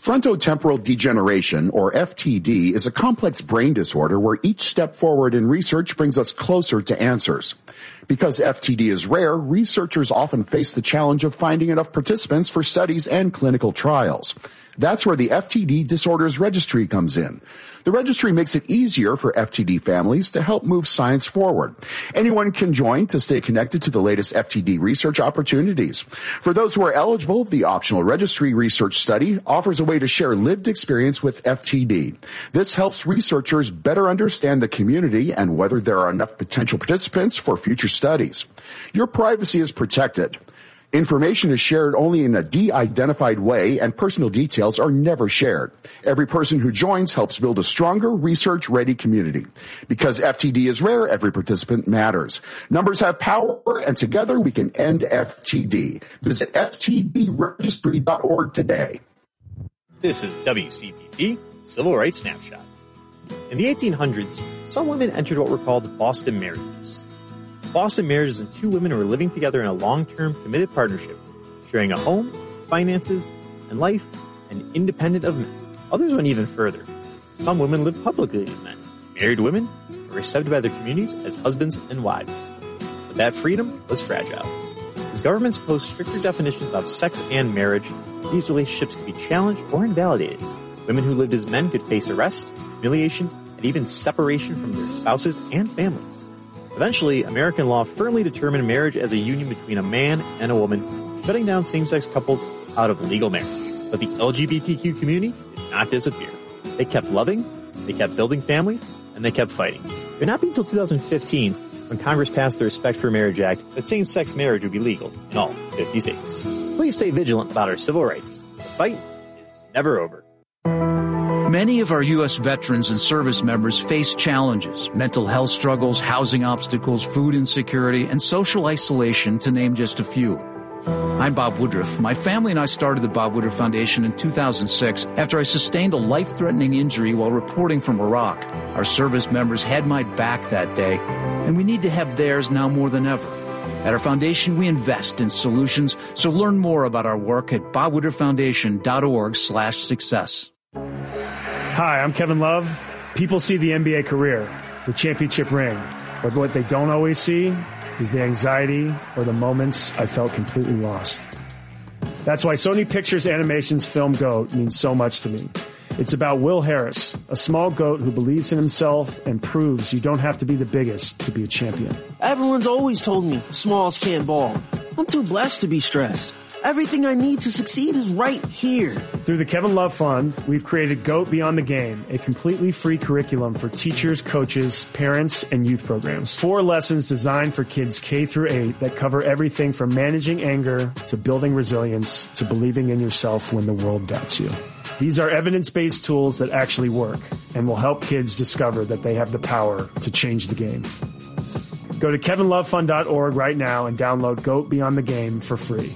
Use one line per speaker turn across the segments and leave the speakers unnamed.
Frontotemporal degeneration, or FTD, is a complex brain disorder where each step forward in research brings us closer to answers. Because FTD is rare, researchers often face the challenge of finding enough participants for studies and clinical trials. That's where the FTD Disorders Registry comes in. The registry makes it easier for FTD families to help move science forward. Anyone can join to stay connected to the latest FTD research opportunities. For those who are eligible, the optional registry research study offers a way to share lived experience with FTD. This helps researchers better understand the community and whether there are enough potential participants for future studies. Your privacy is protected. Information is shared only in a de-identified way, and personal details are never shared. Every person who joins helps build a stronger, research-ready community. Because FTD is rare, every participant matters. Numbers have power, and together we can end FTD. Visit ftdregistry.org today.
This is WCPT Civil Rights Snapshot. In the 1800s, some women entered what were called Boston marriages. Boston marriages and two women who were living together in a long-term committed partnership, sharing a home, finances, and life, and independent of men. Others went even further. Some women lived publicly as men. Married women were accepted by their communities as husbands and wives. But that freedom was fragile. As governments posed stricter definitions of sex and marriage, these relationships could be challenged or invalidated. Women who lived as men could face arrest, humiliation, and even separation from their spouses and families. Eventually, American law firmly determined marriage as a union between a man and a woman, shutting down same-sex couples out of legal marriage. But the LGBTQ community did not disappear. They kept loving, they kept building families, and they kept fighting. It would not be until 2015, when Congress passed the Respect for Marriage Act, that same-sex marriage would be legal in all 50 states. Please stay vigilant about our civil rights. The fight is never over.
Many of our U.S. veterans and service members face challenges, mental health struggles, housing obstacles, food insecurity, and social isolation, to name just a few. I'm Bob Woodruff. My family and I started the Bob Woodruff Foundation in 2006 after I sustained a life-threatening injury while reporting from Iraq. Our service members had my back that day, and we need to have theirs now more than ever. At our foundation, we invest in solutions, so learn more about our work at bobwoodrufffoundation.org/success.
Hi, I'm Kevin Love. People see the NBA career, the championship ring, but what they don't always see is the anxiety or the moments I felt completely lost. That's why Sony Pictures Animation's film GOAT means so much to me. It's about Will Harris, a small goat who believes in himself and proves you don't have to be the biggest to be a champion.
Everyone's always told me smalls can't ball. I'm too blessed to be stressed. Everything I need to succeed is right here.
Through the Kevin Love Fund, we've created GOAT Beyond the Game, a completely free curriculum for teachers, coaches, parents, and youth programs. 4 lessons designed for kids K through 8 that cover everything from managing anger to building resilience to believing in yourself when the world doubts you. These are evidence-based tools that actually work and will help kids discover that they have the power to change the game. Go to kevinlovefund.org right now and download GOAT Beyond the Game for free.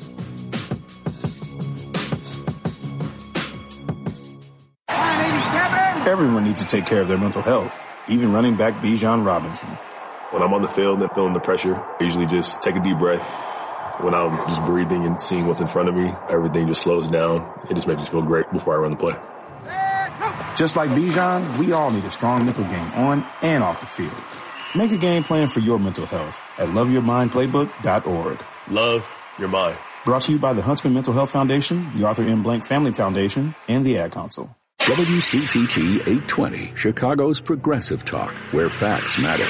Everyone needs to take care of their mental health, even running back Bijan Robinson.
When I'm on the field and feeling the pressure, I usually just take a deep breath. When I'm just breathing and seeing what's in front of me, everything just slows down. It just makes me feel great before I run the play.
Just like Bijan, we all need a strong mental game on and off the field. Make a game plan for your mental health at loveyourmindplaybook.org.
Love your mind.
Brought to you by the Huntsman Mental Health Foundation, the Arthur M. Blank Family Foundation, and the Ad Council.
WCPT 820, Chicago's progressive talk, where facts matter.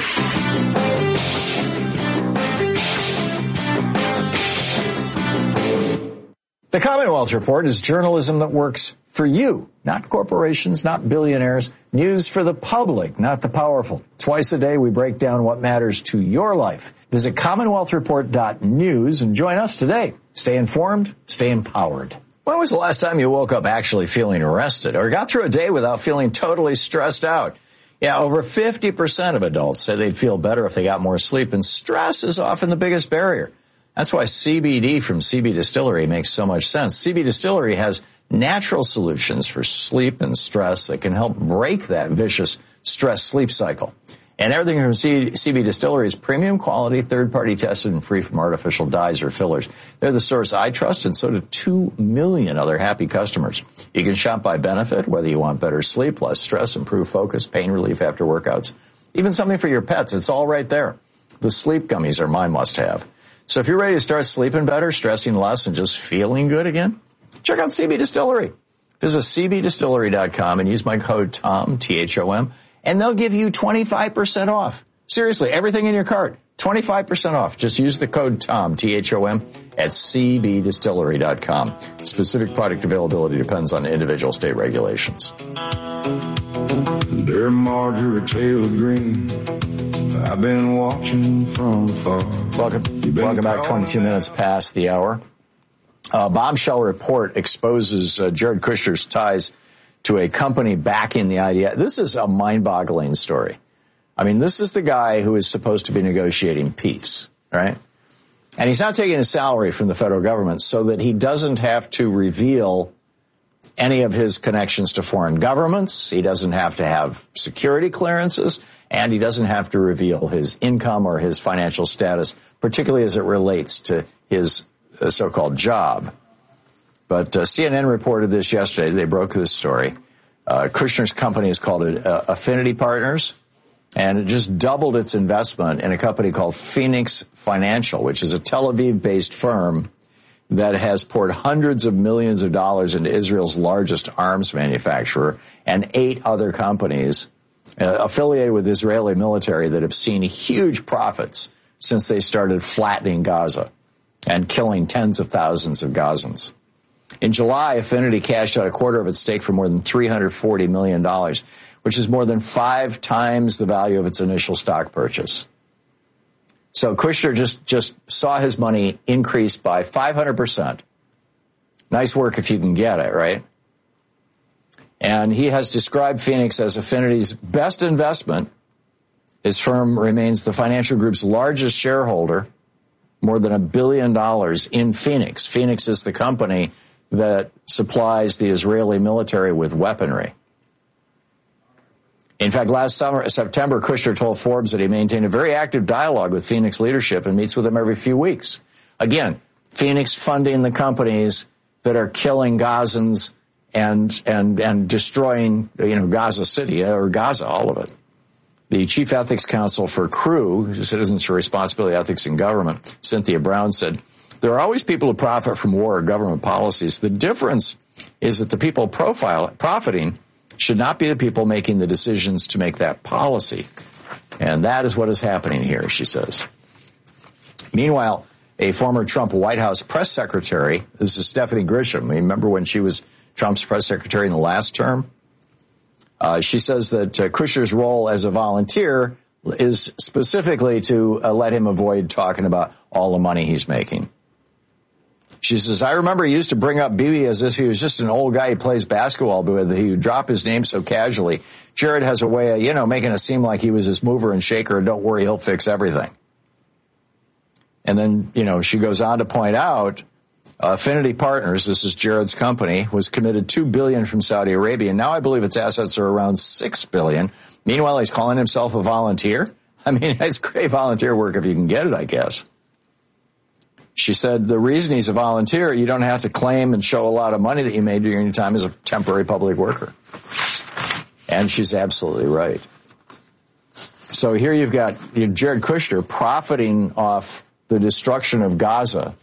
The Commonwealth Report is journalism that works for you, not corporations, not billionaires. News for the public, not the powerful. Twice a day, we break down what matters to your life. Visit CommonwealthReport.news and join us today. Stay informed, stay empowered. When was the last time you woke up actually feeling rested or got through a day without feeling totally stressed out? Yeah, over 50% of adults say they'd feel better if they got more sleep, and stress is often the biggest barrier. That's why CBD from CB Distillery makes so much sense. CB Distillery has natural solutions for sleep and stress that can help break that vicious stress-sleep cycle. And everything from CB Distillery is premium quality, third-party tested, and free from artificial dyes or fillers. They're the source I trust, and so do 2 million other happy customers. You can shop by benefit, whether you want better sleep, less stress, improved focus, pain relief after workouts, even something for your pets. It's all right there. The sleep gummies are my must-have. So if you're ready to start sleeping better, stressing less, and just feeling good again, check out CB Distillery. Visit cbdistillery.com and use my code TOM, T-H-O-M, and they'll give you 25% off. Seriously, everything in your cart, 25% off. Just use the code TOM, T-H-O-M, at cbdistillery.com. Specific product availability depends on individual state regulations.
Dear Marjorie Taylor Greene, I've been watching from afar.
Welcome back, 22 minutes past the hour. Bombshell report exposes Jared Kushner's ties to a company backing the idea. This is a mind-boggling story. I mean, this is the guy who is supposed to be negotiating peace, right? And he's not taking a salary from the federal government so that he doesn't have to reveal any of his connections to foreign governments. He doesn't have to have security clearances, and he doesn't have to reveal his income or his financial status, particularly as it relates to his so-called job. But CNN reported this yesterday. They broke this story. Kushner's company is called Affinity Partners, and it just doubled its investment in a company called Phoenix Financial, which is a Tel Aviv-based firm that has poured hundreds of millions of dollars into Israel's largest arms manufacturer and 8 other companies affiliated with Israeli military that have seen huge profits since they started flattening Gaza and killing tens of thousands of Gazans. In July, Affinity cashed out a quarter of its stake for more than $340 million, which is more than 5 times the value of its initial stock purchase. So Kushner just saw his money increase by 500%. Nice work if you can get it, right? And he has described Phoenix as Affinity's best investment. His firm remains the financial group's largest shareholder, more than $1 billion in Phoenix. Phoenix is the company that supplies the Israeli military with weaponry. In fact, last September, Kushner told Forbes that he maintained a very active dialogue with Phoenix leadership and meets with them every few weeks. Again, Phoenix funding the companies that are killing Gazans and destroying, Gaza City or Gaza, all of it. The chief ethics counsel for CREW, Citizens for Responsibility, Ethics in Government, Cynthia Brown, said, there are always people who profit from war or government policies. The difference is that the people profiting should not be the people making the decisions to make that policy. And that is what is happening here, she says. Meanwhile, a former Trump White House press secretary, this is Stephanie Grisham. Remember when she was Trump's press secretary in the last term? She says that Kushner's role as a volunteer is specifically to let him avoid talking about all the money he's making. She says, I remember he used to bring up Bibi as if he was just an old guy he plays basketball with. He would drop his name so casually. Jared has a way of, making it seem like he was this mover and shaker. Don't worry, he'll fix everything. And then, she goes on to point out, Affinity Partners, this is Jared's company, was committed $2 billion from Saudi Arabia. And now I believe its assets are around $6 billion. Meanwhile, he's calling himself a volunteer. I mean, it's great volunteer work if you can get it, I guess. She said the reason he's a volunteer, you don't have to claim and show a lot of money that you made during your time as a temporary public worker. And she's absolutely right. So here you've got Jared Kushner profiting off the destruction of Gaza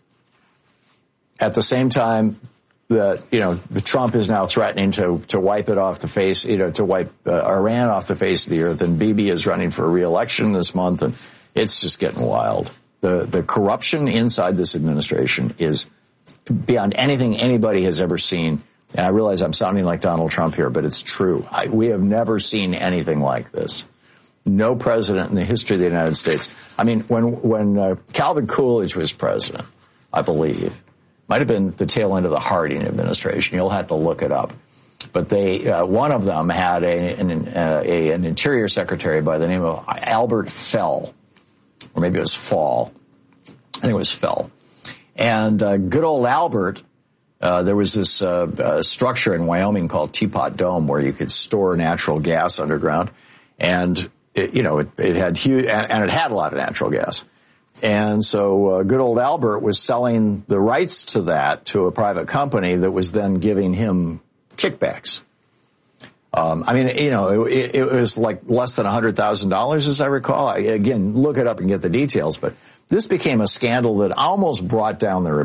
at the same time that, Trump is now threatening to wipe it off the face, to wipe Iran off the face of the earth. And Bibi is running for re-election this month. And it's just getting wild. The corruption inside this administration is beyond anything anybody has ever seen. And I realize I'm sounding like Donald Trump here, but it's true. We have never seen anything like this. No president in the history of the United States. I mean, when Calvin Coolidge was president, I believe, might have been the tail end of the Harding administration. You'll have to look it up. But one of them had an interior secretary by the name of Albert Fell. Or maybe it was Fall. I think it was Fell. And good old Albert, there was this structure in Wyoming called Teapot Dome where you could store natural gas underground. And it had huge, and it had a lot of natural gas. And so good old Albert was selling the rights to that to a private company that was then giving him kickbacks. It was like less than $100,000, as I recall. Again, look it up and get the details. But this became a scandal that almost brought down the